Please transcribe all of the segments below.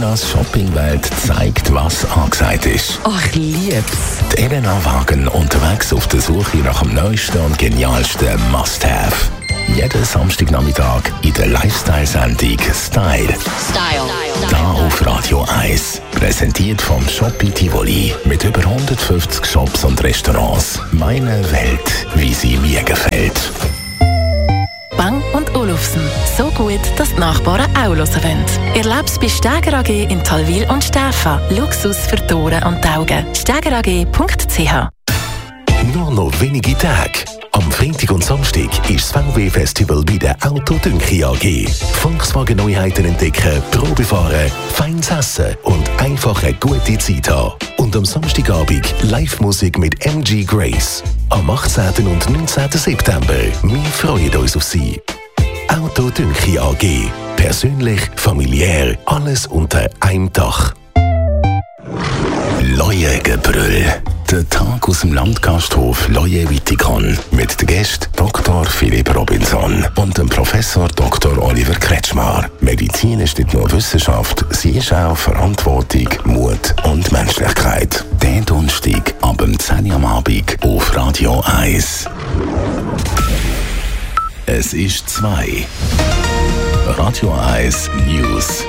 Elenas Shoppingwelt zeigt, was angesagt ist. Ach, ich lieb's. Die Elena Wagen unterwegs auf der Suche nach dem neuesten und genialsten Must-Have. Jeden Samstagnachmittag in der Lifestyle-Sendung Style. Da auf Radio 1. Präsentiert vom Shoppi Tivoli. Mit über 150 Shops und Restaurants. Meine Welt, wie sie mir gefällt. Bang & Olufsen. So gut, dass die Nachbarn auch hören wollen. Erleb's bei Steger AG in Talwil und Stäfa. Luxus für die Ohren und die Augen. stegerag.ch. Nur noch wenige Tage. Am Freitag und Samstag ist das VW-Festival bei der Auto Dünchi AG. Volkswagen-Neuheiten entdecken, Probe fahren, feines Essen und einfach eine gute Zeit haben. Und am Samstagabend Live-Musik mit MG Grace. Am 18. und 19. September. Wir freuen uns auf Sie. Auto Dünchi AG. Persönlich, familiär, alles unter einem Dach. Leuengebrüll. Der Tag aus dem Landgasthof Leue Wittikon mit dem Gast Dr. Philipp Robinson und dem Professor Dr. Oliver Kretschmar. Medizin ist nicht nur Wissenschaft, sie ist auch Verantwortung, Mut und Menschlichkeit. Den Donnerstag ab dem 10 Uhr am Abend auf Radio 1. Es ist 2. Radio 1 News.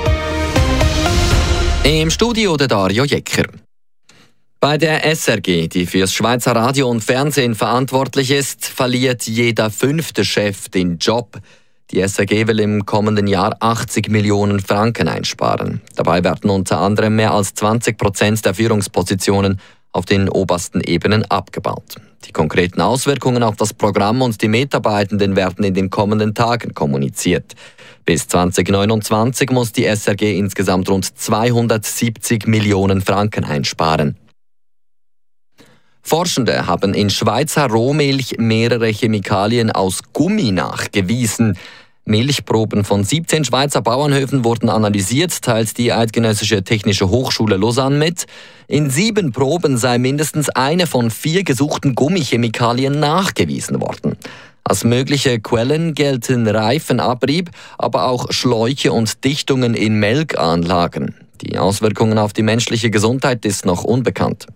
Im Studio der Dario Jecker. Bei der SRG, die für das Schweizer Radio und Fernsehen verantwortlich ist, verliert jeder 5. Chef den Job. Die SRG will im kommenden Jahr 80 Millionen Franken einsparen. Dabei werden unter anderem mehr als 20% der Führungspositionen auf den obersten Ebenen abgebaut. Die konkreten Auswirkungen auf das Programm und die Mitarbeitenden werden in den kommenden Tagen kommuniziert. Bis 2029 muss die SRG insgesamt rund 270 Millionen Franken einsparen. Forschende haben in Schweizer Rohmilch mehrere Chemikalien aus Gummi nachgewiesen. Milchproben von 17 Schweizer Bauernhöfen wurden analysiert, teilt die Eidgenössische Technische Hochschule Lausanne mit. In 7 Proben sei mindestens eine von 4 gesuchten Gummichemikalien nachgewiesen worden. Als mögliche Quellen gelten Reifenabrieb, aber auch Schläuche und Dichtungen in Melkanlagen. Die Auswirkungen auf die menschliche Gesundheit ist noch unbekannt.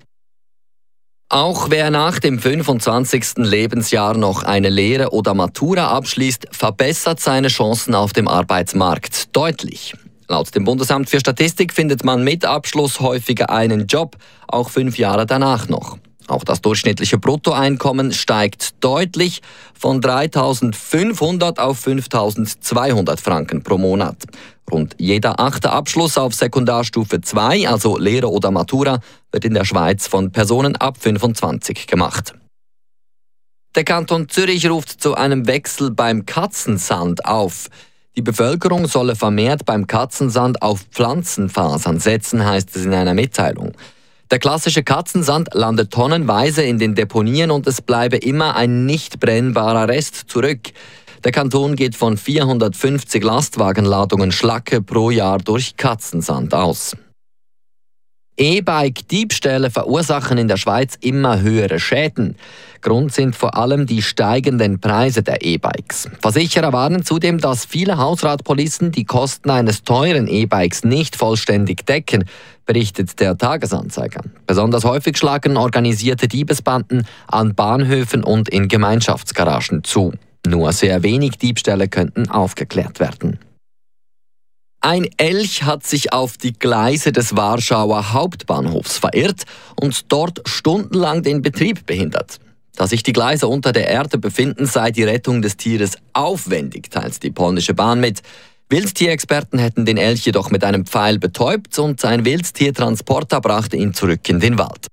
Auch wer nach dem 25. Lebensjahr noch eine Lehre oder Matura abschließt, verbessert seine Chancen auf dem Arbeitsmarkt deutlich. Laut dem Bundesamt für Statistik findet man mit Abschluss häufiger einen Job, auch 5 Jahre danach noch. Auch das durchschnittliche Bruttoeinkommen steigt deutlich von 3.500 auf 5.200 Franken pro Monat. Rund jeder 8. Abschluss auf Sekundarstufe 2, also Lehre oder Matura, wird in der Schweiz von Personen ab 25 gemacht. Der Kanton Zürich ruft zu einem Wechsel beim Katzensand auf. Die Bevölkerung solle vermehrt beim Katzensand auf Pflanzenfasern setzen, heißt es in einer Mitteilung. Der klassische Katzensand landet tonnenweise in den Deponien und es bleibe immer ein nicht brennbarer Rest zurück. Der Kanton geht von 450 Lastwagenladungen Schlacke pro Jahr durch Katzensand aus. E-Bike-Diebstähle verursachen in der Schweiz immer höhere Schäden. Grund sind vor allem die steigenden Preise der E-Bikes. Versicherer warnen zudem, dass viele Hausratpolizen die Kosten eines teuren E-Bikes nicht vollständig decken, berichtet der Tagesanzeiger. Besonders häufig schlagen organisierte Diebesbanden an Bahnhöfen und in Gemeinschaftsgaragen zu. Nur sehr wenig Diebstähle könnten aufgeklärt werden. Ein Elch hat sich auf die Gleise des Warschauer Hauptbahnhofs verirrt und dort stundenlang den Betrieb behindert. Da sich die Gleise unter der Erde befinden, sei die Rettung des Tieres aufwendig, teilt die polnische Bahn mit. Wildtierexperten hätten den Elch jedoch mit einem Pfeil betäubt und ein Wildtiertransporter brachte ihn zurück in den Wald.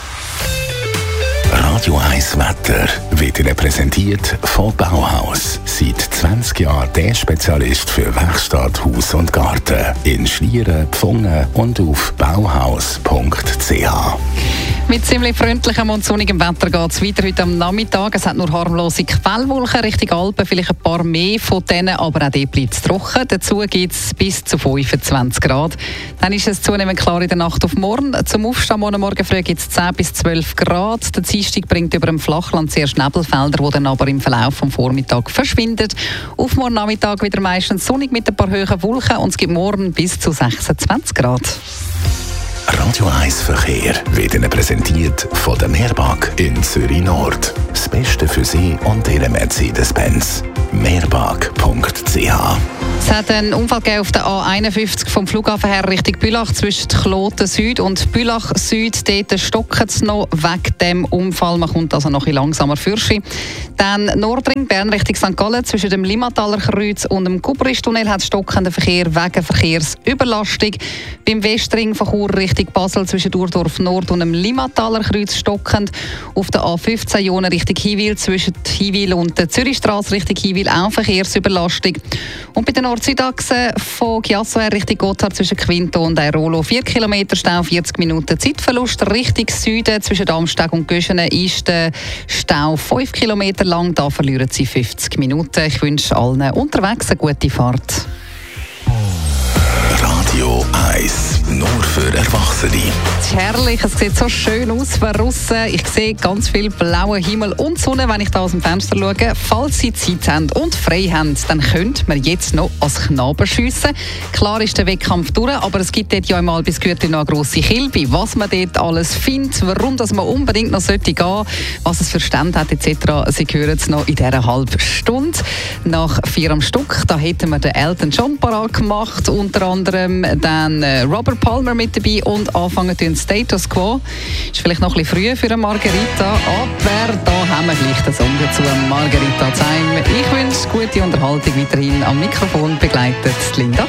Radio 1 Wetter wird Ihnen präsentiert von Bauhaus. Seit 20 Jahren der Spezialist für Werkstatt, Haus und Garten. In Schlieren, Pfungen und auf bauhaus.ch. Mit ziemlich freundlichem und sonnigem Wetter geht es weiter heute am Nachmittag. Es hat nur harmlose Quellwolken Richtung Alpen, vielleicht ein paar mehr von denen, aber auch dort bleibt es trocken. Dazu gibt es bis zu 25 Grad. Dann ist es zunehmend klar in der Nacht auf morgen. Zum Aufstehen morgen früh gibt es 10 bis 12 Grad. Der Dienstag bringt über dem Flachland zuerst Nebelfelder, die dann aber im Verlauf des Vormittags verschwinden. Auf morgen Nachmittag wieder meistens sonnig mit ein paar hohen Wolken und es gibt morgen bis zu 26 Grad. Radio 1 Verkehr wird Ihnen präsentiert von der Mehrbank in Zürich Nord. Das Beste für Sie und Ihre Mercedes-Benz. Mehrbank.ch. Es hat einen Unfall gegeben auf der A51 vom Flughafen her Richtung Bülach zwischen Kloten Süd und Bülach Süd. Dort stockt es noch wegen dem Unfall. Man kommt also noch ein bisschen langsamer fürschi. Dann Nordring, Bern Richtung St. Gallen zwischen dem Limmataler Kreuz und dem Kubristunnel hat stockenden Verkehr wegen Verkehrsüberlastung. Beim Westring von Chur Richtung Basel zwischen Urdorf Nord und dem Limmataler Kreuz stockend. Auf der A15 Jona Richtung Hiwil zwischen Hiwil und der Zürichstrasse Richtung Hiwil auch Verkehrsüberlastung. Und bei der Nord-Süd-Achse von Chiasso her Richtung Gotthard zwischen Quinto und Airolo 4 Kilometer Stau, 40 Minuten Zeitverlust. Richtung Süden zwischen Darmstadt und Göschenen ist der Stau 5 Kilometer lang. Da verlieren Sie 50 Minuten. Ich wünsche allen unterwegs eine gute Fahrt. Radio 1, nur für Erwachsene. Es ist herrlich, es sieht so schön aus von draussen. Ich sehe ganz viel blauen Himmel und Sonne, wenn ich da aus dem Fenster schaue. Falls Sie Zeit haben und frei haben, dann könnte man jetzt noch als Knaben schiessen. Klar ist der Wettkampf durch, aber es gibt dort ja einmal bis Gürtel noch eine grosse Kilbe. Was man dort alles findet, warum dass man unbedingt noch gehen sollte, was es für Stände hat etc. Sie hören es noch in dieser halben Stunde. Nach 4 am Stück, da hätten wir den Elton John parat gemacht, unter anderem dann Robert Palmer mit dabei und anfangen den Status Quo. Ist vielleicht noch ein bisschen früh für eine Margherita, aber da haben wir gleich den Song dazu, Margherita Time. Ich wünsche gute Unterhaltung weiterhin. Am Mikrofon begleitet Linda.